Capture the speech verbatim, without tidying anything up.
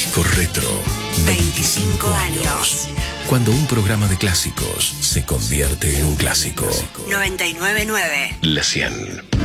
Disco Retro. veinticinco años. Cuando un programa de clásicos se convierte en un clásico. noventa y nueve punto nueve. La cien.